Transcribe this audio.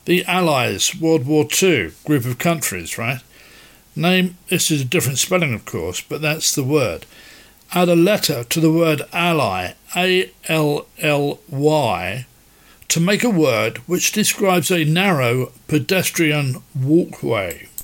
The Allies, World War II, group of countries, right? Name, this is a different spelling of course, but that's the word. Add a letter to the word ally, A-L-L-Y, to make a word which describes a narrow pedestrian walkway.